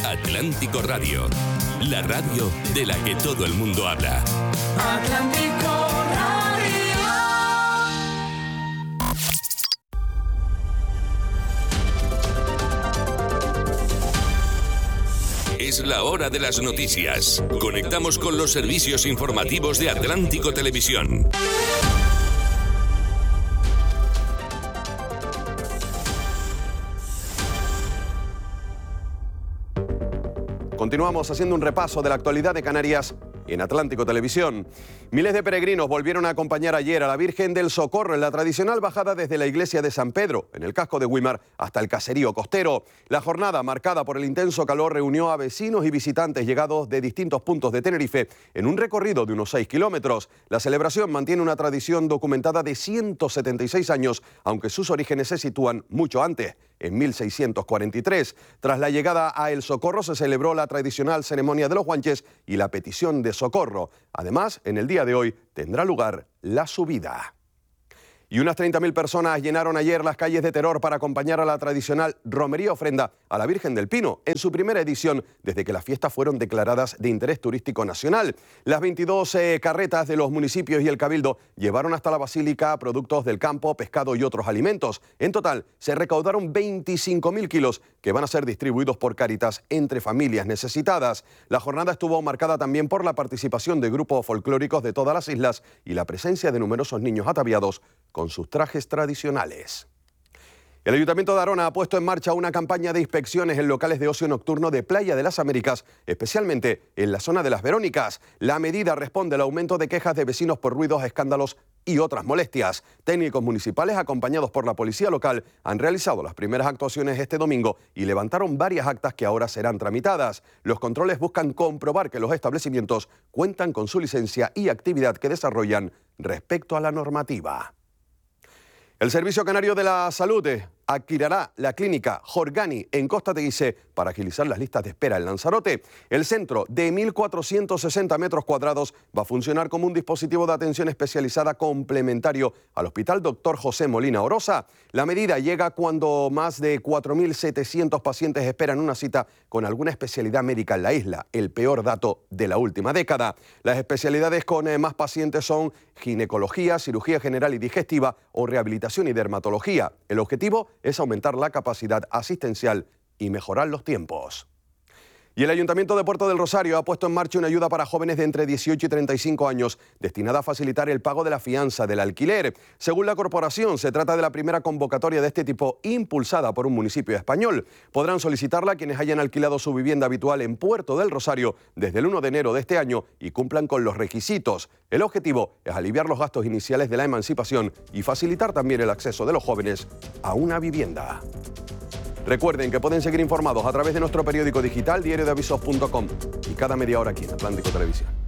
Atlántico Radio, la radio de la que todo el mundo habla. Atlántico Radio. Es la hora de las noticias. Conectamos con los servicios informativos de Atlántico Televisión. Continuamos haciendo un repaso de la actualidad de Canarias en Atlántico Televisión. Miles de peregrinos volvieron a acompañar ayer a la Virgen del Socorro en la tradicional bajada desde la iglesia de San Pedro, en el casco de Güímar, hasta el caserío costero. La jornada, marcada por el intenso calor, reunió a vecinos y visitantes llegados de distintos puntos de Tenerife en un recorrido de unos 6 kilómetros. La celebración mantiene una tradición documentada de 176 años, aunque sus orígenes se sitúan mucho antes, en 1643. Tras la llegada a El Socorro se celebró la tradicional ceremonia de los guanches y la petición de socorro. Además, en el día de hoy tendrá lugar la subida. Y unas 30.000 personas llenaron ayer las calles de Teror para acompañar a la tradicional romería ofrenda a la Virgen del Pino, en su primera edición desde que las fiestas fueron declaradas de interés turístico nacional. Las 22 carretas de los municipios y el Cabildo llevaron hasta la basílica productos del campo, pescado y otros alimentos. En total, se recaudaron 25.000 kilos que van a ser distribuidos por Cáritas entre familias necesitadas. La jornada estuvo marcada también por la participación de grupos folclóricos de todas las islas y la presencia de numerosos niños ataviados con sus trajes tradicionales. El Ayuntamiento de Arona ha puesto en marcha una campaña de inspecciones en locales de ocio nocturno de Playa de las Américas, especialmente en la zona de Las Verónicas. La medida responde al aumento de quejas de vecinos por ruidos, escándalos y otras molestias. Técnicos municipales, acompañados por la policía local, han realizado las primeras actuaciones este domingo y levantaron varias actas que ahora serán tramitadas. Los controles buscan comprobar que los establecimientos cuentan con su licencia y actividad que desarrollan respecto a la normativa. El Servicio Canario de la Salud adquirirá la clínica Jorgani en Costa Teguise para agilizar las listas de espera en Lanzarote. El centro de 1.460 metros cuadrados va a funcionar como un dispositivo de atención especializada complementario al Hospital Dr. José Molina Orosa. La medida llega cuando más de 4.700 pacientes esperan una cita con alguna especialidad médica en la isla, el peor dato de la última década. Las especialidades con más pacientes son ginecología, cirugía general y digestiva o rehabilitación y dermatología. El objetivo es aumentar la capacidad asistencial y mejorar los tiempos. Y el Ayuntamiento de Puerto del Rosario ha puesto en marcha una ayuda para jóvenes de entre 18 y 35 años destinada a facilitar el pago de la fianza del alquiler. Según la corporación, se trata de la primera convocatoria de este tipo impulsada por un municipio español. Podrán solicitarla quienes hayan alquilado su vivienda habitual en Puerto del Rosario desde el 1 de enero de este año y cumplan con los requisitos. El objetivo es aliviar los gastos iniciales de la emancipación y facilitar también el acceso de los jóvenes a una vivienda. Recuerden que pueden seguir informados a través de nuestro periódico digital diariodeavisos.com y cada media hora aquí en Atlántico Televisión.